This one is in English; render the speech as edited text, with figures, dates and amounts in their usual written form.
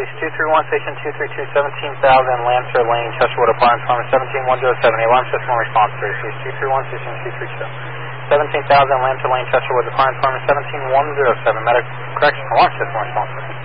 Station 231, Station 232, 17,000, Lancer Lane, Chesterwood, Appliance Farmer 17107, alarm system response to Station 231, Station 232. 17,000, Lancer Lane, Chesterwood, Appliance Farmer 17107, medic correction, alarm system response.